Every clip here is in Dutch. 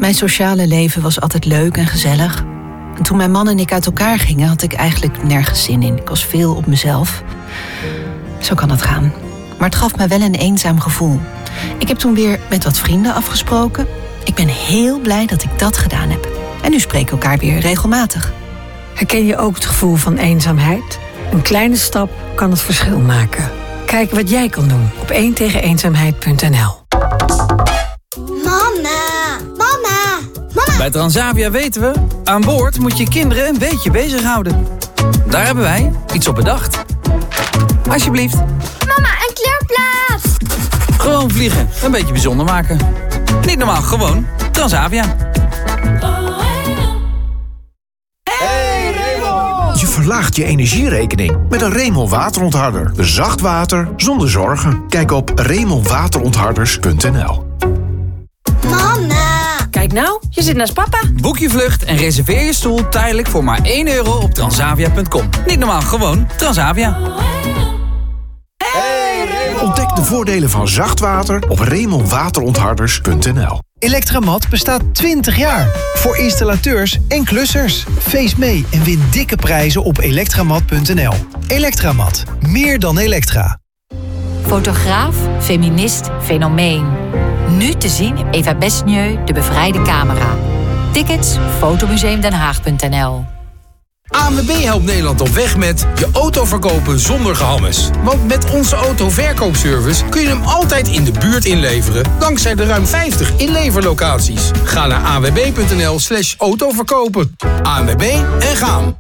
Mijn sociale leven was altijd leuk en gezellig. En toen mijn man en ik uit elkaar gingen, had ik eigenlijk nergens zin in. Ik was veel op mezelf. Zo kan het gaan. Maar het gaf me wel een eenzaam gevoel. Ik heb toen weer met wat vrienden afgesproken. Ik ben heel blij dat ik dat gedaan heb. En nu spreken we elkaar weer regelmatig. Herken je ook het gevoel van eenzaamheid? Een kleine stap kan het verschil maken. Kijk wat jij kan doen op 1tegeneenzaamheid.nl. Mama! Bij Transavia weten we, aan boord moet je kinderen een beetje bezighouden. Daar hebben wij iets op bedacht. Alsjeblieft. Mama, een kleurplaat! Gewoon vliegen, een beetje bijzonder maken. Niet normaal, gewoon Transavia. Je verlaagt je energierekening met een Remel waterontharder. Zacht water zonder zorgen. Kijk op remelwaterontharders.nl. Mama! Kijk nou, je zit naast papa. Boek je vlucht en reserveer je stoel tijdelijk voor maar €1 op transavia.com. Niet normaal, gewoon Transavia. Ontdek de voordelen van zacht water op remelwaterontharders.nl. Electramat bestaat 20 jaar. Voor installateurs en klussers. Feest mee en win dikke prijzen op elektramat.nl. Electramat. Meer dan elektra. Fotograaf, feminist, fenomeen. Nu te zien Eva Besnieu, de bevrijde camera. Tickets, fotomuseumdenhaag.nl. ANWB helpt Nederland op weg met je auto verkopen zonder gehammes. Want met onze autoverkoopservice kun je hem altijd in de buurt inleveren, dankzij de ruim 50 inleverlocaties. Ga naar anwb.nl/autoverkopen. ANWB en gaan.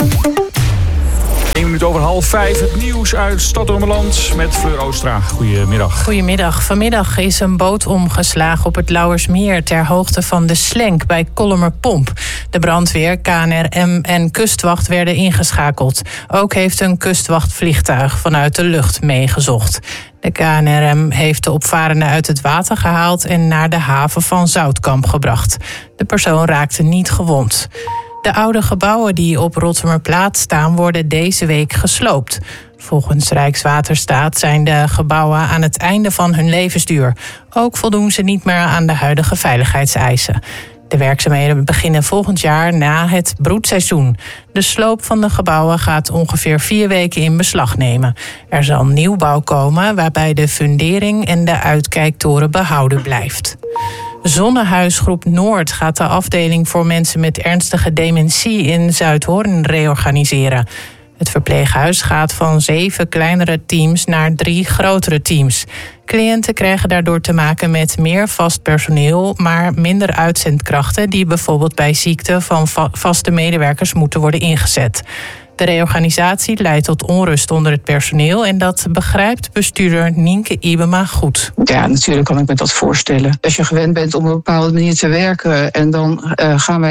1 minuut over 4:30. Het nieuws uit Stad-Ommeland met Fleur Oostra. Goedemiddag. Goedemiddag. Vanmiddag is een boot omgeslagen op het Lauwersmeer ter hoogte van de Slenk bij Kollemerpomp. De brandweer, KNRM en kustwacht werden ingeschakeld. Ook heeft een kustwachtvliegtuig vanuit de lucht meegezocht. De KNRM heeft de opvarenden uit het water gehaald en naar de haven van Zoutkamp gebracht. De persoon raakte niet gewond. De oude gebouwen die op Rottumerplaat staan worden deze week gesloopt. Volgens Rijkswaterstaat zijn de gebouwen aan het einde van hun levensduur. Ook voldoen ze niet meer aan de huidige veiligheidseisen. De werkzaamheden beginnen volgend jaar na het broedseizoen. De sloop van de gebouwen gaat ongeveer 4 weken in beslag nemen. Er zal nieuwbouw komen waarbij de fundering en de uitkijktoren behouden blijft. Zonnehuisgroep Noord gaat de afdeling voor mensen met ernstige dementie in Zuidhorn reorganiseren. Het verpleeghuis gaat van 7 kleinere teams naar 3 grotere teams. Cliënten krijgen daardoor te maken met meer vast personeel, maar minder uitzendkrachten die bijvoorbeeld bij ziekte van vaste medewerkers moeten worden ingezet. De reorganisatie leidt tot onrust onder het personeel en dat begrijpt bestuurder Nienke Ibema goed. Ja, natuurlijk kan ik me dat voorstellen. Als je gewend bent om op een bepaalde manier te werken en dan gaan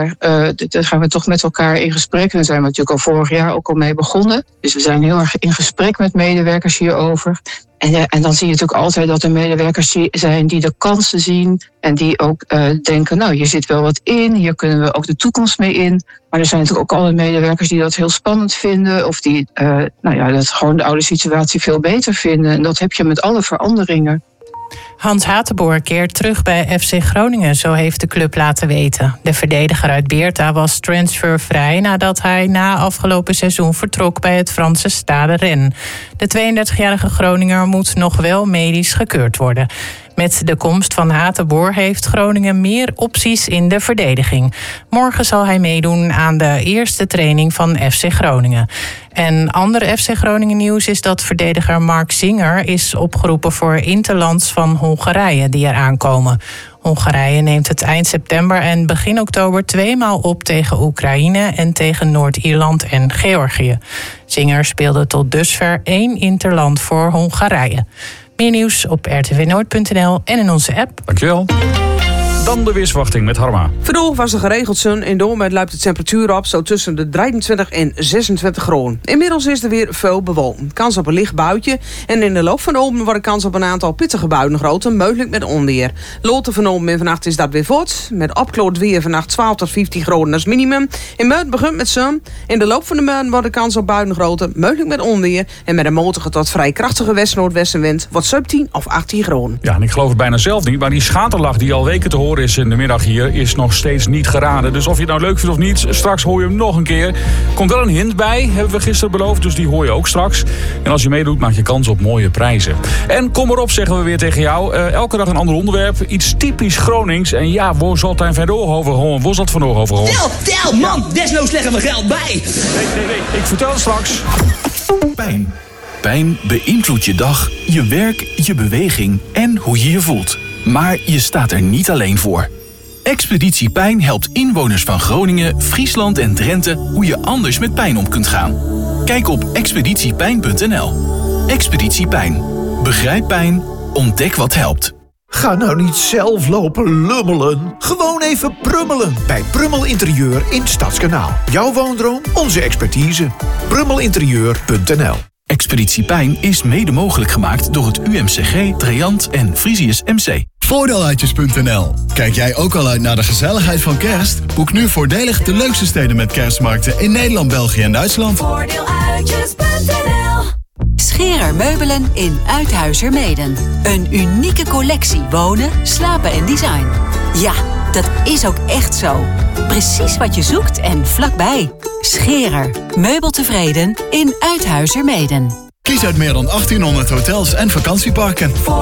we toch met elkaar in gesprek. Daar zijn we natuurlijk al vorig jaar ook al mee begonnen. Dus we zijn heel erg in gesprek met medewerkers hierover. En dan zie je natuurlijk altijd dat er medewerkers zijn die de kansen zien en die ook denken, nou, hier zit wel wat in, hier kunnen we ook de toekomst mee in. Maar er zijn natuurlijk ook alle medewerkers die dat heel spannend vinden of die dat gewoon de oude situatie veel beter vinden. En dat heb je met alle veranderingen. Hans Hatenboer keert terug bij FC Groningen, zo heeft de club laten weten. De verdediger uit Beerta was transfervrij nadat hij na afgelopen seizoen vertrok bij het Franse Stade Rennes. De 32-jarige Groninger moet nog wel medisch gekeurd worden. Met de komst van Hatenboer heeft Groningen meer opties in de verdediging. Morgen zal hij meedoen aan de eerste training van FC Groningen. En ander FC Groningen nieuws is dat verdediger Mark Zinger is opgeroepen voor interlands van Hongarije die er aankomen. Hongarije neemt het eind september en begin oktober 2 maal op tegen Oekraïne en tegen Noord-Ierland en Georgië. Zinger speelde tot dusver 1 interland voor Hongarije. Meer nieuws op rtvnoord.nl en in onze app. Dankjewel. Dan de weersverwachting met Harma. Vandaag was er geregeld zon en daarmee loopt de temperatuur op zo tussen de 23 en 26 graden. Inmiddels is er weer veel bewolking. Kans op een licht buitje en in de loop van de oven wordt kans op een aantal pittige buien groter, mogelijk met onweer. Loten van oven en vannacht is dat weer voort. Met opkloot weer vannacht 12 tot 15 graden als minimum. In Muiden begint met zon. In de loop van de maand wordt de kans op buien groter, mogelijk met onweer. En met een matige tot vrij krachtige west-noordwestenwind wordt 17 of 18 graden. Ja, en ik geloof het bijna zelf niet, maar die schaterlach die al weken te horen horen is in de middag hier, is nog steeds niet geraden. Dus of je het nou leuk vindt of niet, straks hoor je hem nog een keer. Komt wel een hint bij, hebben we gisteren beloofd, dus die hoor je ook straks. En als je meedoet, maak je kans op mooie prijzen. En kom erop, zeggen we weer tegen jou. Elke dag een ander onderwerp, iets typisch Gronings. En ja, waar zal het van over gewoon? Waar zal het van over gewoon? Tel, man, desnoods leggen we geld bij. Nee, ik vertel het straks. Pijn. Pijn beïnvloedt je dag, je werk, je beweging en hoe je je voelt. Maar je staat er niet alleen voor. Expeditie Pijn helpt inwoners van Groningen, Friesland en Drenthe hoe je anders met pijn om kunt gaan. Kijk op expeditiepijn.nl. Expeditie Pijn. Begrijp pijn, ontdek wat helpt. Ga nou niet zelf lopen lummelen. Gewoon even prummelen bij Prummel Interieur in Stadskanaal. Jouw woondroom, onze expertise. Prummelinterieur.nl. Expeditie Pijn is mede mogelijk gemaakt door het UMCG, Triant en Frisius MC. Voordeeluitjes.nl. Kijk jij ook al uit naar de gezelligheid van kerst? Boek nu voordelig de leukste steden met kerstmarkten in Nederland, België en Duitsland. Voordeeluitjes.nl. Scherer Meubelen in Uithuizermeeden. Een unieke collectie wonen, slapen en design. Ja, dat is ook echt zo. Precies wat je zoekt en vlakbij. Scherer. Meubeltevreden in Uithuizermeeden. Kies uit meer dan 1800 hotels en vakantieparken.